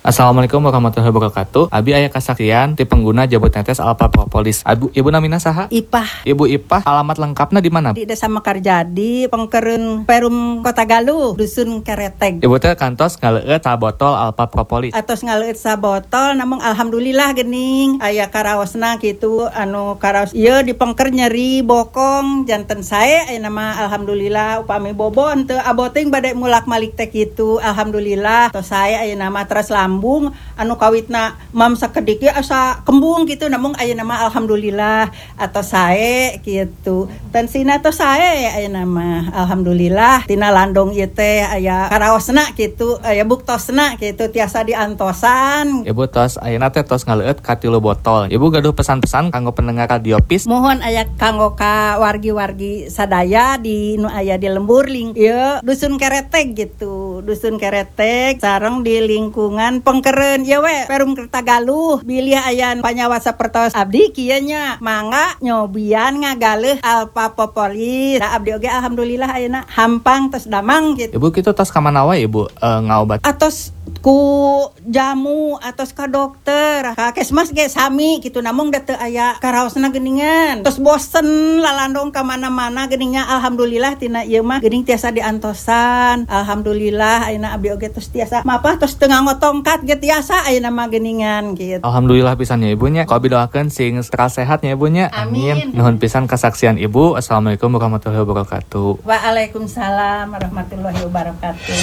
Assalamualaikum warahmatullahi wabarakatuh. Abi aya kasaksian ti pengguna jabut netes Alpha Propolis. Ibu namina saha? Ipah. Ibu Ipah, alamat lengkapna di mana? Di Desa Mekarjadi, Pengkereun Perum Kota Galuh, Dusun Kereteg. Ibu teh kantos ngaleueut sabotol Alpha Propolis. Atos ngaleueut sabotol, namun alhamdulillah geuning aya karaosna kitu karaos ieu di pengker nyeri bokong janten sae aya nama alhamdulillah upami bobon teu aboting bade mulak malik teh kitu alhamdulillah tos sae aya nama teras lambung kawitna mam sakedik ge asa kembung kitu namun aya nama alhamdulillah atau sae kitu tensina tos sae aya nama alhamdulillah tina landong ieu teh aya karaosna kitu aya buktosna kitu tiasa diantosan. Ibu tos ayeuna teh tos ngaleueut ka 3 botol. Ibu gaduh pesan-pesan kanggo pendengar radiopis. Mohon aya kanggo ka wargi-wargi sadaya di nu aya di lembur ieu Dusun Kereteg gitu. Dusun Kereteg sareng di lingkungan Pengkereun ieu we Perum Kota Galuh. Bilih aya panyawa sapertos abdi kieu nya mangga nyobian ngagaleuh Alpha Propolis. Da abdi oge alhamdulillah ayeuna hampang tos damang gitu. Ibu kitu tos ka mana wae Ibu ngaobat? Atos ku jamu atos ka dokter ka kesmas ge sami gitu namun da teu aya karaosna geuningan terus bosen lalandong ka mana-mana geuningan alhamdulillah tina ieu mah geuning tiasa diantosan alhamdulillah ayeuna abdi oge tos tiasa mapah tos teu ngangotongkat ge tiasa ayeuna mah geuningan gitu. Alhamdulillah pisan ya Ibunya. Ku abi doakeun sing stres sehat ya Ibunya. Amin. Nuhun pisan kasaksian Ibu. Assalamualaikum warahmatullahi wabarakatuh. Waalaikumsalam warahmatullahi wabarakatuh.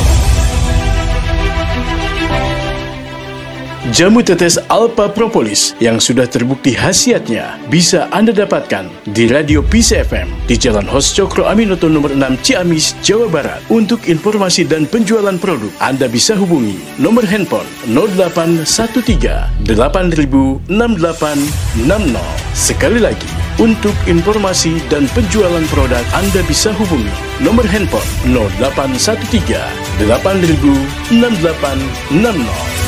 Jamu tetes Alpha Propolis yang sudah terbukti khasiatnya bisa Anda dapatkan di Radio Peace FM di Jalan Hos Cokro Aminoto nomor 6 Ciamis, Jawa Barat. Untuk informasi dan penjualan produk, Anda bisa hubungi nomor handphone 0813 8000 6860. Sekali lagi, untuk informasi dan penjualan produk, Anda bisa hubungi nomor handphone 0813 8000 6860.